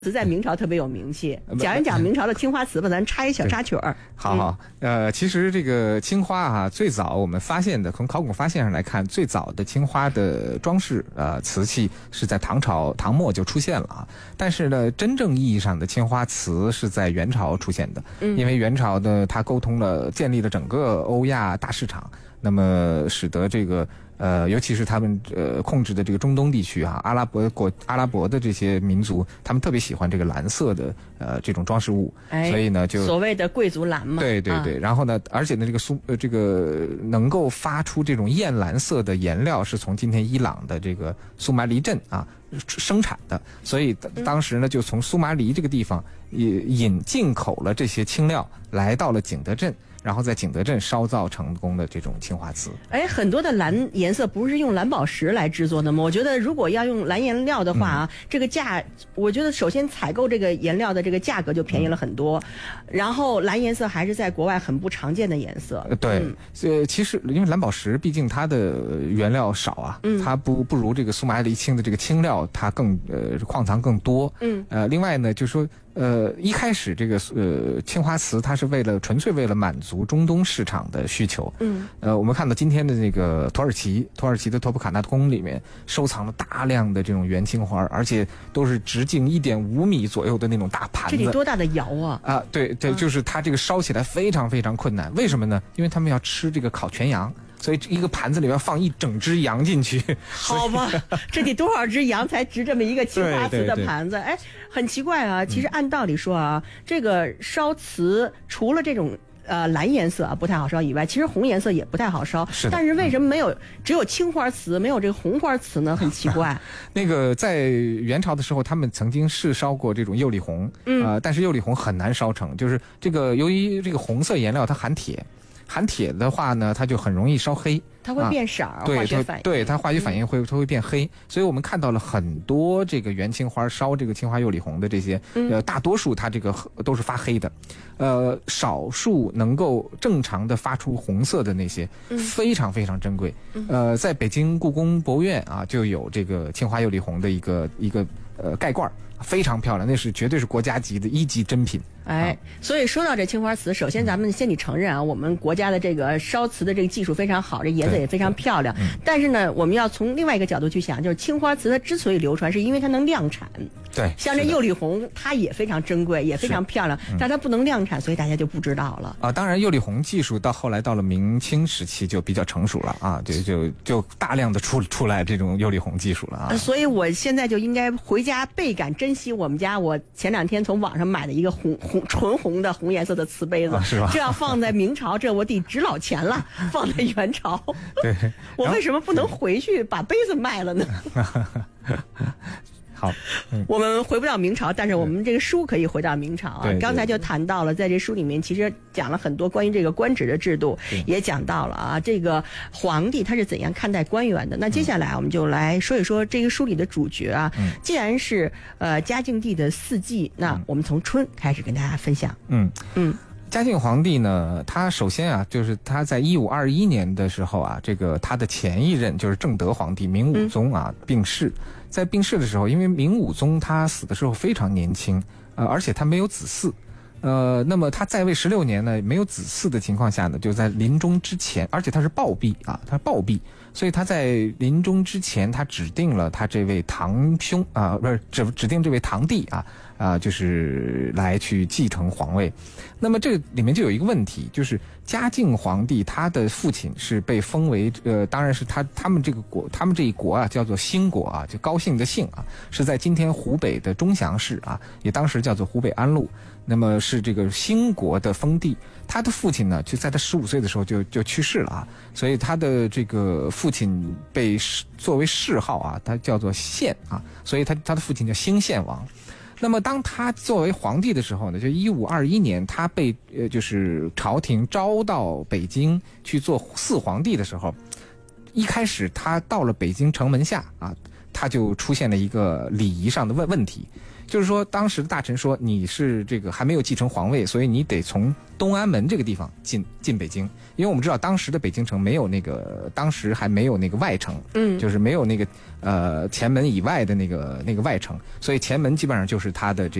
词在明朝特别有名气，讲一讲明朝的青花瓷吧，咱插一小插曲儿。 好，其实这个青花啊，最早我们发现的，从考古发现上来看，最早的青花的装饰瓷器是在唐末就出现了啊。但是呢，真正意义上的青花瓷是在元朝出现的，因为元朝呢，它建立了整个欧亚大市场，那么使得这个。尤其是他们控制的这个中东地区啊，阿拉伯的这些民族，他们特别喜欢这个蓝色的这种装饰物，所以呢就所谓的贵族蓝嘛。 对。然后呢，而且呢这个能够发出这种艳蓝色的颜料是从今天伊朗的这个苏麻离镇啊生产的，所以当时呢就从苏麻离这个地方进口了这些青料来到了景德镇。然后在景德镇烧造成功的这种青花瓷。 很多的蓝颜色不是用蓝宝石来制作的吗？我觉得如果要用蓝颜料的话这个我觉得首先采购这个颜料的这个价格就便宜了很多，然后蓝颜色还是在国外很不常见的颜色。 对，其实因为蓝宝石毕竟它的原料少啊，它不如这个苏麻离青的这个青料它更矿藏更多。另外呢，就是说一开始这个青花瓷它是纯粹为了满足中东市场的需求。我们看到今天的这个土耳其的托普卡纳宫里面收藏了大量的这种元青花，而且都是直径1.5米左右的那种大盘子。 这得多大的窑啊！ 对，就是它这个烧起来非常非常困难。为什么呢？因为他们要吃这个烤全羊。所以一个盘子里面放一整只羊进去， 好吧，这得多少只羊才值这么一个青花瓷的盘子？对，很奇怪啊。其实按道理说啊，这个烧瓷除了这种蓝颜色不太好烧以外，其实红颜色也不太好烧。但是为什么只有青花瓷没有这个红花瓷呢？很奇怪。 那个在元朝的时候，他们曾经试烧过这种釉里红，但是釉里红很难烧成，就是这个由于这个红色颜料它含铁的话呢，它就很容易烧黑， 它会变色，化学反应。 对，它化学反应它会变黑，所以我们看到了很多这个元青花烧这个青花釉里红的这些，大多数它这个都是发黑的，少数能够正常的发出红色的那些，非常非常珍贵。在北京故宫博物院啊，就有这个青花釉里红的一个盖罐。非常漂亮，那是绝对是国家级的1级珍品。 所以说到这青花瓷，首先咱们先得承认啊，我们国家的这个烧瓷的这个技术非常好，这颜色也非常漂亮。但是呢，我们要从另外一个角度去想，就是青花瓷它之所以流传，是因为它能量产。 对， 像这釉里红，它也非常珍贵，也非常漂亮，但它不能量产，所以大家就不知道了啊。当然，釉里红技术后来到了明清时期就比较成熟了啊，就大量的出来这种釉里红技术了啊。 所以我现在就应该回家倍感珍惜我们家我前2天从网上买的一个纯红的红颜色的瓷杯子， 是吧？ 这要放在明朝，这我得值老钱了。放在元朝， 对， 我为什么不能回去把杯子卖了呢？ 好， 我们回不到明朝，但是我们这个书可以回到明朝啊。刚才就谈到了，在这书里面其实讲了很多关于这个官职的制度，也讲到了啊，这个皇帝他是怎样看待官员的。那接下来我们就来说一说这个书里的主角啊。既然是嘉靖帝的4季，那我们从春开始跟大家分享。 嘉靖皇帝呢，他首先啊，就是他在1521年的时候啊，这个他的前一任就是正德皇帝明武宗啊病逝。在病逝的时候，因为明武宗他死的时候非常年轻，而且他没有子嗣，那么他在位16年呢，没有子嗣的情况下呢，就在临终之前，而且他是暴毙啊，所以他在临终之前，他指定了他这位堂兄啊，不是指定这位堂弟啊，就是来去继承皇位。那么这里面就有一个问题，就是嘉靖皇帝他的父亲是被封为当然是他们这一国啊叫做兴国啊，就高兴的兴啊，是在今天湖北的钟祥市啊，也当时叫做湖北安陆。那么是这个兴国的封地，他的父亲呢就在他15岁的时候就去世了啊，所以他的这个父亲被作为谥号啊，他叫做献啊，所以他的父亲叫兴献王。那么当他作为皇帝的时候呢，就1521年他被就是朝廷招到北京去做4皇帝的时候，一开始他到了北京城门下啊，他就出现了一个礼仪上的问题。 就是说当时的大臣说你是这个还没有继承皇位，所以你得从东安门这个地方进北京，因为我们知道当时的北京城没有那个，当时还没有那个外城，就是没有那个前门以外的那个外城，所以前门基本上就是它的